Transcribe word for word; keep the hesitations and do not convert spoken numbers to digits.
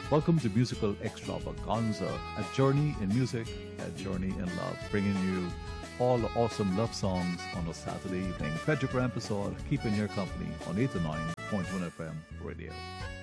Welcome to Musical Extravaganza, a journey in music, a journey in love, bringing you all the awesome love songs on a Saturday evening. Pedro Brampasol, keeping your company on eighty-nine point one F M radio.